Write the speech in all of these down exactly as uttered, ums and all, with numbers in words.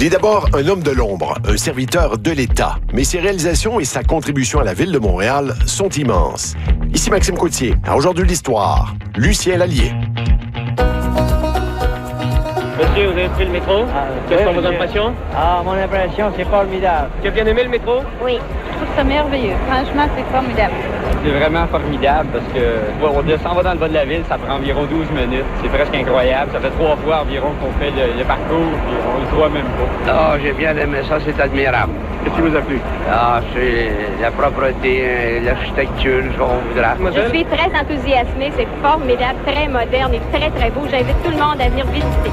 Il est d'abord un homme de l'ombre, un serviteur de l'État, mais ses réalisations et sa contribution à la Ville de Montréal sont immenses. Ici Maxime Coutier. À Aujourd'hui l'Histoire, Lucien Lallier. Monsieur, vous avez pris le métro? Ah, Quelles sont oui, vos impressions? Ah, mon impression, c'est formidable. Tu as bien aimé le métro? Oui, je trouve ça merveilleux. Franchement, c'est formidable. C'est vraiment formidable parce que on descend dans le bas de la ville, ça prend environ douze minutes. C'est presque incroyable. Ça fait trois fois environ qu'on fait le, le parcours et on le croit même pas. Ah, j'ai bien aimé ça, c'est admirable. Qu'est-ce qui vous a plu? Ah, c'est la propreté, l'architecture, on voudra. Je suis très enthousiasmée, c'est formidable, très moderne et très, très beau. J'invite tout le monde à venir visiter.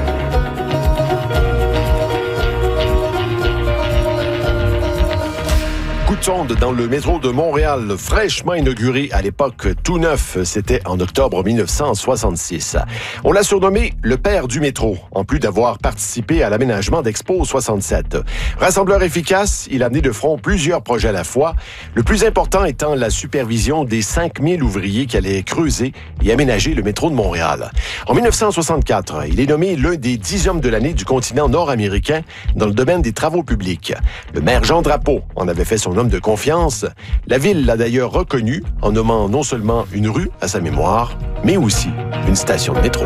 Coup de sonde dans le métro de Montréal, fraîchement inauguré à l'époque tout neuf, c'était en octobre mille neuf cent soixante-six. On l'a surnommé le père du métro, en plus d'avoir participé à l'aménagement d'Expo soixante-sept. Rassembleur efficace, il a mené de front plusieurs projets à la fois, le plus important étant la supervision des cinq mille ouvriers qui allaient creuser et aménager le métro de Montréal. En mille neuf cent soixante-quatre, il est nommé l'un des dix hommes de l'année du continent nord-américain dans le domaine des travaux publics. Le maire Jean Drapeau en avait fait son homme de confiance. La ville l'a d'ailleurs reconnu en nommant non seulement une rue à sa mémoire, mais aussi une station de métro.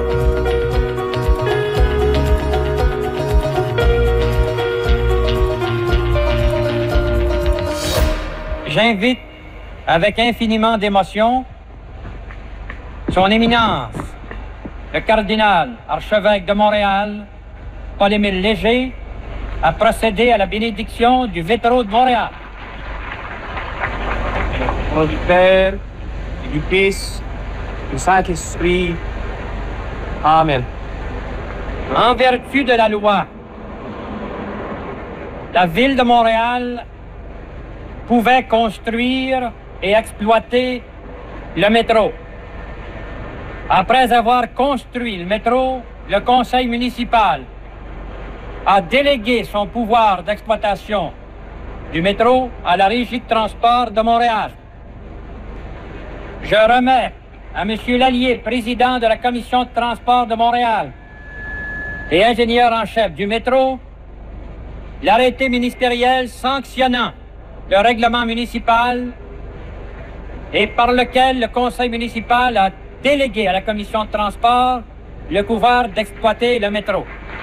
J'invite avec infiniment d'émotion son éminence, le cardinal archevêque de Montréal, Paul-Émile Léger, à procéder à la bénédiction du métro de Montréal. Au nom du Père, et du Fils, du Saint-Esprit. Amen. En vertu de la loi, la Ville de Montréal pouvait construire et exploiter le métro. Après avoir construit le métro, le conseil municipal a délégué son pouvoir d'exploitation du métro à la Régie de transport de Montréal. Je remets à M. Lallier, président de la Commission de transport de Montréal et ingénieur en chef du métro, l'arrêté ministériel sanctionnant le règlement municipal et par lequel le conseil municipal a délégué à la Commission de transport le pouvoir d'exploiter le métro.